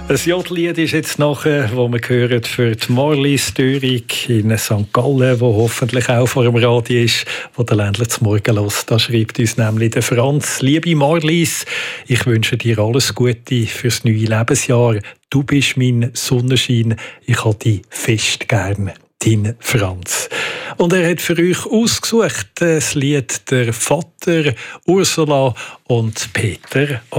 Ein Jodlied ist jetzt nachher, wo wir hören, für die Marlies Döring in St. Gallen, die hoffentlich auch vor dem Radio ist, wo der Ländler zum Morgen hört. Da schreibt uns nämlich der Franz: Liebe Marlies, ich wünsche dir alles Gute fürs neue Lebensjahr. Du bist mein Sonnenschein, ich habe dich fest gern. Dein Franz. Und er hat für euch ausgesucht das Lied der Vater, Ursula und Peter.